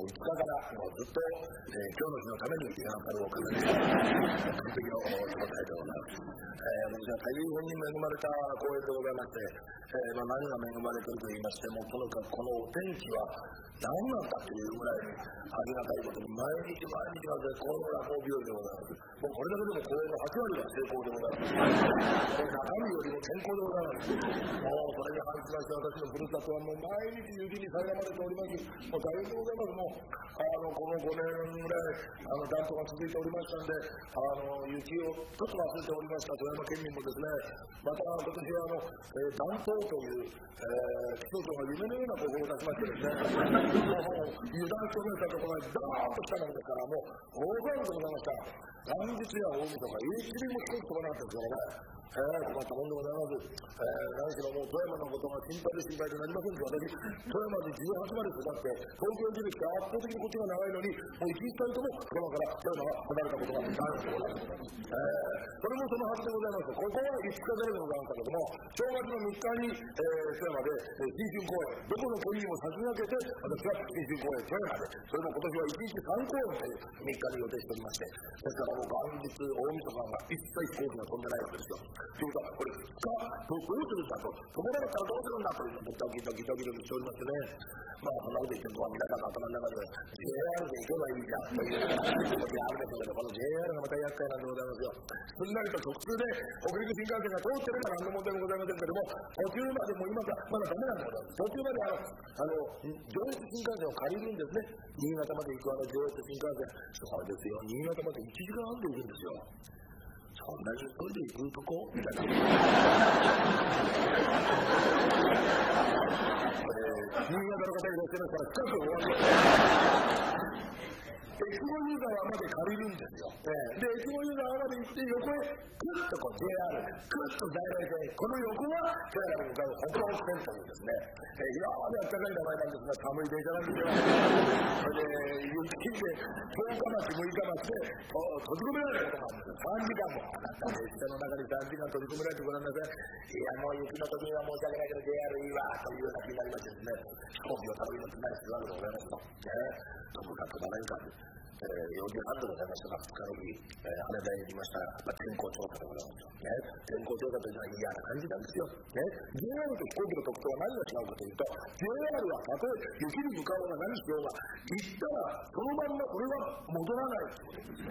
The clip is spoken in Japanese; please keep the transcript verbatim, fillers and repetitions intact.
いつかからもうずっと、えー、今日の日のためにリハーサルを重ねて完璧の状態でございます。えー、私は大変に恵まれた公演でございまして、えーまあ、何が恵まれていると言いましても、とにかくこのお天気は何なんだというぐらいありがたいことに毎日毎日が絶好の落語日和でございます。もうこれだけでも公演のはち割が成功でございます。これ中身よりも健康でございます。もうそれに反しまして私のふるさとはもう毎日雪に苛まれております。もう大変でございます。もうあのこのごねんぐらいあの暖冬が続いておりましたんで、あの雪をちょっと忘れておりました富山県民もですね、また今年はあの、えー、暖冬という、えー、気象庁が夢のような方法を出しましてですねもう油断しておりましたところがダーンと来たものですから、もう大騒ぎでございました。元日や大晦日、一輪も飛行機飛ばなかったですからね。えー、困ったもんでございます。えー、何しろもう富山のことが心配で心配でなりませんけど、私、富山でじゅうはちまで育って、東京に出てきて圧倒的にこっちが長いのに、もう一日たりとも富山から富山が離れたことがないでございます。えー、それもそのはずでございます。ここはいつかからでございましたけども、正月のみっかに、えー、富山で、えー、新春公演、どこの国にも先駆けて、私は新春公演富山で、それも今年はいちにちさん公演というみっかに予定しておりまして、ですからもう元日、大晦日が一切飛行機が飛んでないわけですよ。ということは、これふつか、どうするんだと、飛ばなかったらどうするんだというのをドキドキドキドキしておりましてね、まあ、そんなこと言ってるとは皆さんの頭の中で、ジェイアール で行けばいいじゃんという気持ちがあるんですけど、この ジェイアール がまた厄介なんでございますよ。すんなりと特急で北陸新幹線が通ってれば何の問題もございませんけども、途中までも今かまだダメなんでございます。途中まであの、あの上越新幹線を借りるんですね。新潟まで行くあの上越新幹線、そうですよ、新潟までいちじかんはんで行くんですよ。そんなに一人で行くとこみたいな。えー、新潟の方いらっしゃいましたら、深くお詫びを。越後湯沢まで借りるんですよ。えー、で、越後湯沢まで行って横へクッとこう ジェイアール、クッと在来線、この横が富山に向かう北欧線というですね、えー、非常にあったかい名前なんですが、寒い電車なんですよ。それで、雪でとおかまち、むいかまちで閉じ込められることなんですよ。さんじかんも。あなた列車の中にさんじかん閉じ込められてごらんなさい。いや、もう雪の時には申し訳ないけど ジェイアール いいわというような気になりましてですね、飛行機を頼みますないするわけでございますと。ね、飛ぶか飛ばないかで。えー、よじはんでございましたが、ふつかの日、えー、羽田に行きましたら、まあ、天候調査でございますよ、ね。天候調査というのは嫌な感じなんですよ。ね、ジェイアール と飛行機の特徴は何が違うかというと、ジェイアール はたとえ雪に向かおうが何しようが、行ったらそのまんまこれは戻らないということです。